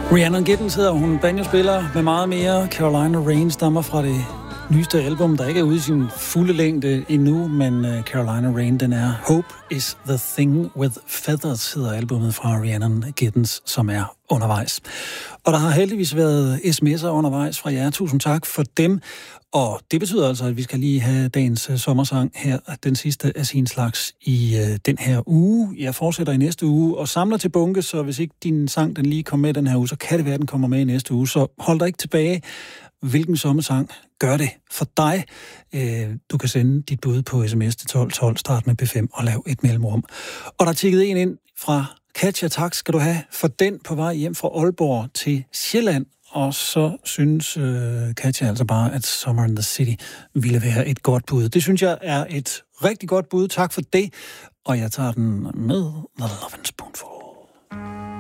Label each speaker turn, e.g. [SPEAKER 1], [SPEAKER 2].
[SPEAKER 1] Rhiannon Giddens hedder hun, banjospiller med meget mere. Carolina Rain stammer fra det nyeste album, der ikke er ude i sin fulde længde endnu, men Carolina Rain, den er Hope is the Thing with Feathers, hedder albumet fra Rhiannon Giddens, som er undervejs. Og der har heldigvis været sms'er undervejs fra jer. Tusind tak for dem. Og det betyder altså, at vi skal lige have dagens sommersang her, den sidste af sin slags i den her uge. Jeg fortsætter i næste uge og samler til bunke, så hvis ikke din sang den lige kommer med den her uge, så kan det være, at den kommer med i næste uge. Så hold dig ikke tilbage. Hvilken sommersang gør det for dig? Du kan sende dit bud på sms til 1212, start med B5 og lav et mellemrum. Og der tikkede en ind fra Katja, tak skal du have for den på vej hjem fra Aalborg til Sjælland. Og så synes Katja altså bare, at Summer in the City ville være et godt bud. Det synes jeg er et rigtig godt bud. Tak for det. Og jeg tager den med The Lovin' Spoonful.